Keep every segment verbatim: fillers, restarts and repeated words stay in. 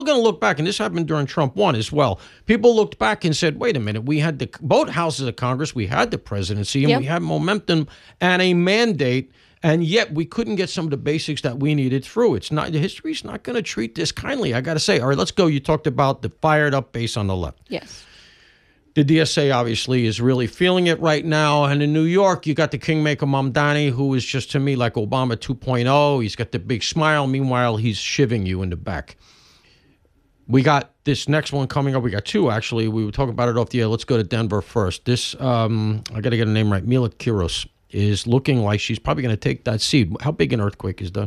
going to look back, and this happened during Trump one as well. People looked back and said, wait a minute, we had the both houses of Congress, we had the presidency, and Yep. we had momentum and a mandate, and yet we couldn't get some of the basics that we needed through. It's not, the history's not going to treat this kindly, I got to say. All right, let's go. You talked about the fired up base on the left. Yes. The D S A obviously is really feeling it right now. And in New York, you got the kingmaker Mamdani, who is just to me like Obama two point oh. He's got the big smile. Meanwhile, he's shivving you in the back. We got this next one coming up. We got two, actually. We were talking about it off the air. Let's go to Denver first. This, um, I got to get a name right. Mila Kunis is looking like she's probably going to take that seat. How big an earthquake is that?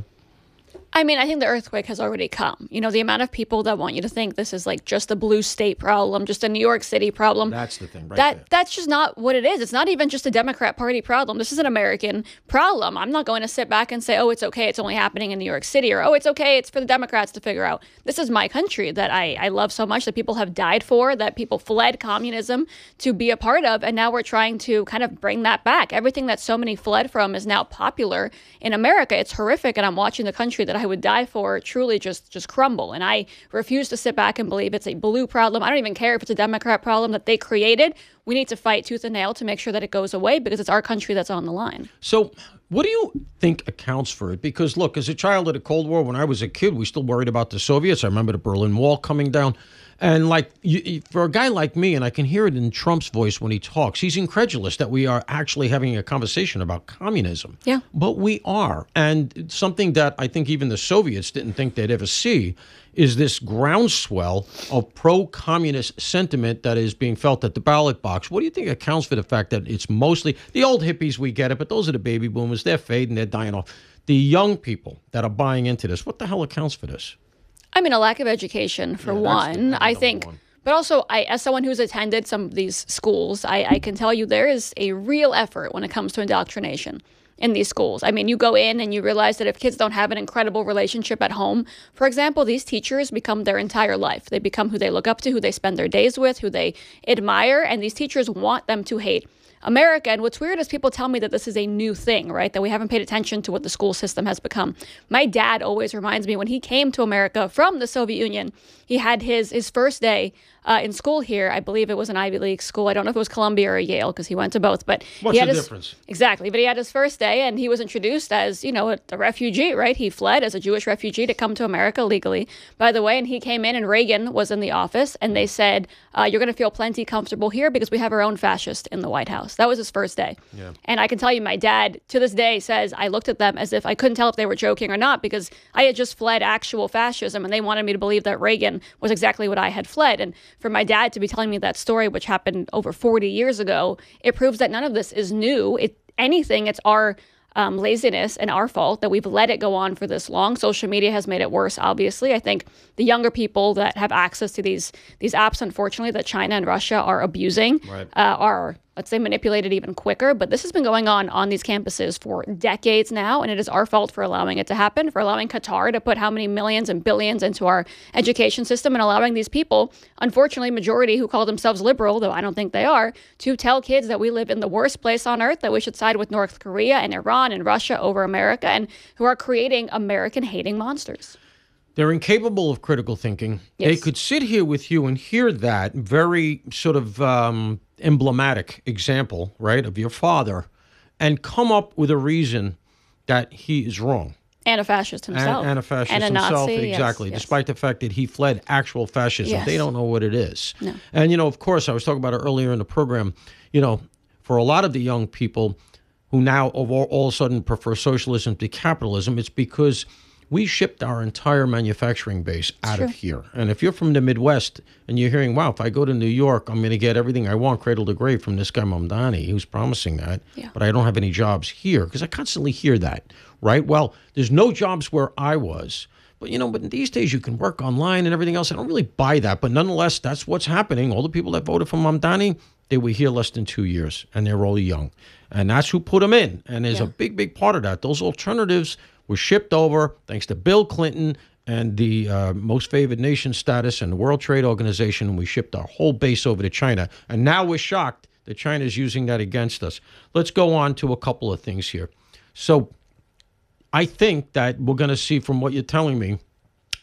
I mean, I think the earthquake has already come. You know, the amount of people that want you to think this is like just a blue state problem, just a New York City problem. That's the thing, right that, there. That's just not what it is. It's not even just a Democrat Party problem. This is an American problem. I'm not going to sit back and say, oh, it's okay, it's only happening in New York City, or, oh, it's okay, it's for the Democrats to figure out. This is my country that I, I love so much, that people have died for, that people fled communism to be a part of, and now we're trying to kind of bring that back. Everything that so many fled from is now popular in America. It's horrific, and I'm watching the country that I would die for truly just just crumble. And I refuse to sit back and believe it's a blue problem. I don't even care if it's a Democrat problem that they created. We need to fight tooth and nail to make sure that it goes away, because it's our country that's on the line. So what do you think accounts for it? Because, look, as a child of the Cold War, when I was a kid, we still worried about the Soviets. I remember the Berlin Wall coming down. And like you, for a guy like me, and I can hear it in Trump's voice when he talks, he's incredulous that we are actually having a conversation about communism. Yeah. But we are. And something that I think even the Soviets didn't think they'd ever see is this groundswell of pro-communist sentiment that is being felt at the ballot box. What do you think accounts for the fact that it's mostly the old hippies? We get it, but those are the baby boomers. They're fading. They're dying off. The young people that are buying into this, what the hell accounts for this? I mean, a lack of education, for Yeah, that's the- one. that's I number think, one. but also, I, as someone who's attended some of these schools, I, I can tell you there is a real effort when it comes to indoctrination in these schools. I mean, you go in and you realize that if kids don't have an incredible relationship at home, for example, these teachers become their entire life. They become who they look up to, who they spend their days with, who they admire, and these teachers want them to hate America. And what's weird is people tell me that this is a new thing, right? That we haven't paid attention to what the school system has become. My dad always reminds me when he came to America from the Soviet Union, he had his his first day uh, in school here. I believe it was an Ivy League school. I don't know if it was Columbia or Yale, because he went to both. But What's he had the his, difference? Exactly. But he had his first day, and he was introduced as, you know, a, a refugee, right? He fled as a Jewish refugee to come to America legally, by the way. And he came in, and Reagan was in the office, and they said, uh, you're going to feel plenty comfortable here because we have our own fascist in the White House. That was his first day. Yeah. And I can tell you, my dad, to this day, says I looked at them as if I couldn't tell if they were joking or not, because I had just fled actual fascism, and they wanted me to believe that Reagan was exactly what I had fled. And for my dad to be telling me that story, which happened over forty years ago, it proves that none of this is new. It anything, it's our um, laziness and our fault that we've let it go on for this long. Social media has made it worse, obviously. I think the younger people that have access to these these apps, unfortunately, that China and Russia are abusing, Right. uh, are, let's say, manipulated even quicker. But this has been going on on these campuses for decades now, and it is our fault for allowing it to happen, for allowing Qatar to put how many millions and billions into our education system, and allowing these people, unfortunately, majority who call themselves liberal, though I don't think they are, to tell kids that we live in the worst place on earth, that we should side with North Korea and Iran and Russia over America, and who are creating American-hating monsters. They're incapable of critical thinking. Yes. They could sit here with you and hear that very sort of um, emblematic example, right, of your father, and come up with a reason that he is wrong. And a fascist himself. And, and a fascist and a himself, Nazi, yes, exactly, yes. despite the fact that he fled actual fascism. Yes. They don't know what it is. No. And, you know, of course, I was talking about it earlier in the program, you know, for a lot of the young people who now all, all of a sudden prefer socialism to capitalism, it's because we shipped our entire manufacturing base out True. of here. And if you're from the Midwest and you're hearing, wow, if I go to New York, I'm going to get everything I want cradle to grave from this guy Mamdani, who's promising that, Yeah. but I don't have any jobs here, because I constantly hear that, right? Well, there's no jobs where I was. But, you know, but these days you can work online and everything else. I don't really buy that. But nonetheless, that's what's happening. All the people that voted for Mamdani, they were here less than two years, and they're all young. And that's who put them in. And there's Yeah. a big, big part of that. Those alternatives were shipped over thanks to Bill Clinton and the uh, most favored nation status and the World Trade Organization. And we shipped our whole base over to China. And now we're shocked that China is using that against us. Let's go on to a couple of things here. So I think that we're going to see, from what you're telling me,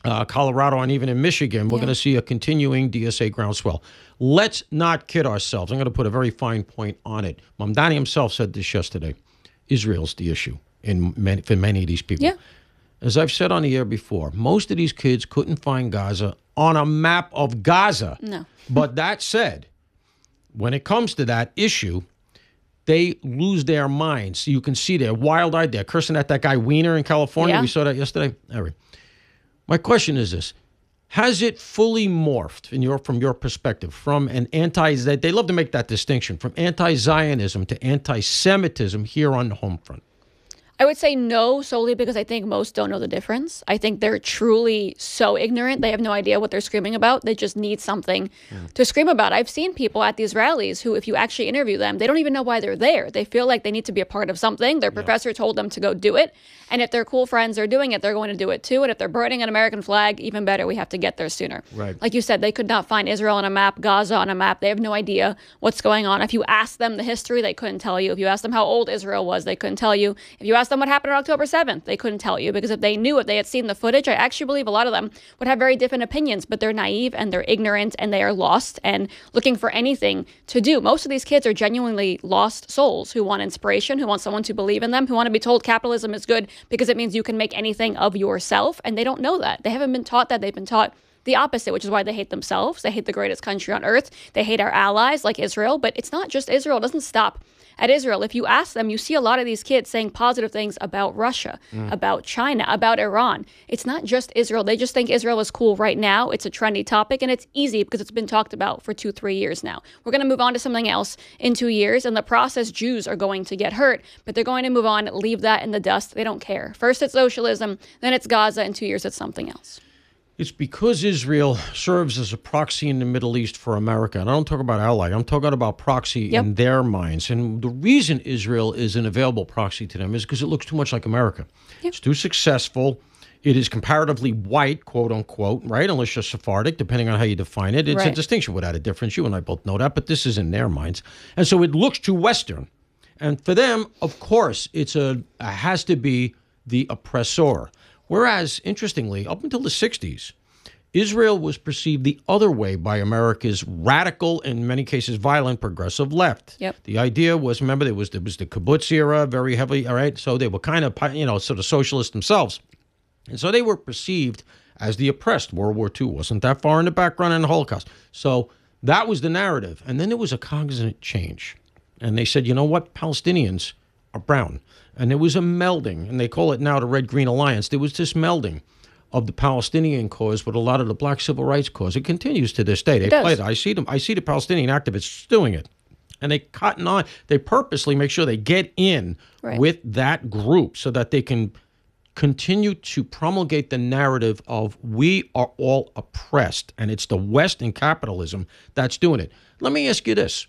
uh, Colorado, and even in Michigan, we're Yeah. going to see a continuing D S A groundswell. Let's not kid ourselves. I'm going to put a very fine point on it. Mamdani himself said this yesterday. Israel's the issue in many, for many of these people. Yeah. As I've said on the air before, most of these kids couldn't find Gaza on a map of Gaza. No. But that said, when it comes to that issue, they lose their minds. You can see they're wild-eyed. They're cursing at that guy Wiener in California. Yeah. We saw that yesterday. All right. My question is this. Has it fully morphed in your, from your perspective from an anti, they love to make that distinction, from anti-Zionism to anti-Semitism here on the home front? I would say no, solely because I think most don't know the difference. I think they're truly so ignorant. They have no idea what they're screaming about. They just need something mm. to scream about. I've seen people at these rallies who, if you actually interview them, they don't even know why they're there. They feel like they need to be a part of something. Their yeah. professor told them to go do it. And if their cool friends are doing it, they're going to do it too. And if they're burning an American flag, even better, we have to get there sooner. Right. Like you said, they could not find Israel on a map, Gaza on a map. They have no idea what's going on. If you ask them the history, they couldn't tell you. If you asked them how old Israel was, they couldn't tell you. If you asked them what happened on October seventh, they couldn't tell you. Because if they knew, if they had seen the footage, I actually believe a lot of them would have very different opinions, but they're naive and they're ignorant and they are lost and looking for anything to do. Most of these kids are genuinely lost souls who want inspiration, who want someone to believe in them, who want to be told capitalism is good because it means you can make anything of yourself. And they don't know that. They haven't been taught that. They've been taught the opposite, which is why they hate themselves. They hate the greatest country on earth. They hate our allies like Israel. But it's not just Israel. It doesn't stop at Israel. If you ask them, you see a lot of these kids saying positive things about Russia, mm. about China, about Iran. It's not just Israel. They just think Israel is cool right now. It's a trendy topic, and it's easy because it's been talked about for two, three years now. We're going to move on to something else in two years. In the process, Jews are going to get hurt, but they're going to move on, leave that in the dust. They don't care. First, it's socialism. Then it's Gaza. In two years, it's something else. It's because Israel serves as a proxy in the Middle East for America. And I don't talk about ally. I'm talking about proxy yep. in their minds. And the reason Israel is an available proxy to them is because it looks too much like America. Yep. It's too successful. It is comparatively white, quote unquote, right? Unless you're Sephardic, depending on how you define it. It's right. a distinction without a difference. You and I both know that, but this is in their minds. And so it looks too Western. And for them, of course, it's a it has to be the oppressor. Whereas, interestingly, up until the sixties, Israel was perceived the other way by America's radical, in many cases violent, progressive left. Yep. The idea was, remember, there was, there was the kibbutz era, very heavily, all right? So they were kind of, you know, sort of socialists themselves. And so they were perceived as the oppressed. World War Two wasn't that far in the background in the Holocaust. So that was the narrative. And then there was a cognizant change. And they said, you know what? Palestinians are brown. And there was a melding, and they call it now the Red-Green Alliance. There was this melding of the Palestinian cause with a lot of the black civil rights cause. It continues to this day. They play it. I see them. I see the Palestinian activists doing it. And they cotton on. They purposely make sure they get in right. with that group so that they can continue to promulgate the narrative of we are all oppressed, and it's the West and capitalism that's doing it. Let me ask you this.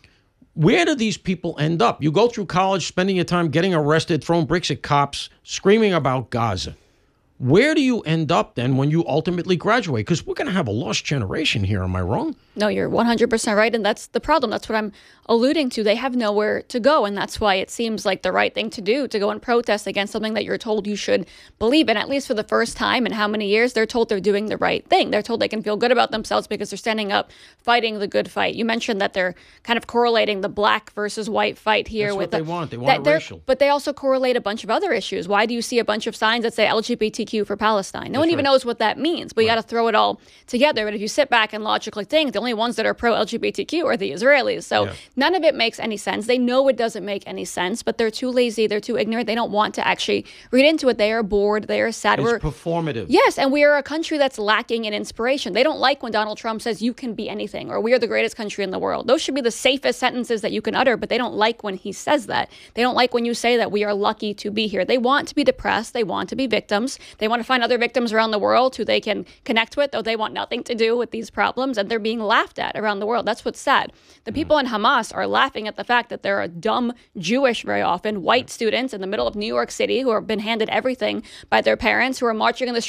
Where do these people end up? You go through college, spending your time getting arrested, throwing bricks at cops, screaming about Gaza. Where do you end up then when you ultimately graduate? Because we're going to have a lost generation here. Am I wrong? No, you're one hundred percent right. And that's the problem. That's what I'm alluding to. They have nowhere to go. And that's why it seems like the right thing to do, to go and protest against something that you're told you should believe in. At least for the first time in how many years, they're told they're doing the right thing. They're told they can feel good about themselves because they're standing up, fighting the good fight. You mentioned that they're kind of correlating the black versus white fight here. That's with what they the, want. They want it racial. But they also correlate a bunch of other issues. Why do you see a bunch of signs that say L G B T Q for Palestine? No That's one even right. knows what that means, but right. you got to throw it all together. But if you sit back and logically think, the only ones that are pro-L G B T Q are the Israelis. So yeah. none of it makes any sense. They know it doesn't make any sense, but they're too lazy. They're too ignorant. They don't want to actually read into it. They are bored. They are sad. It's We're, performative. Yes, and we are a country that's lacking in inspiration. They don't like when Donald Trump says you can be anything or we are the greatest country in the world. Those should be the safest sentences that you can utter, but they don't like when he says that. They don't like when you say that we are lucky to be here. They want to be depressed. They want to be victims. They want to find other victims around the world who they can connect with, though they want nothing to do with these problems, and they're being laughed at around the world. That's what's sad. The people in Hamas are laughing at the fact that there are dumb Jewish, very often, white students in the middle of New York City who have been handed everything by their parents, who are marching in the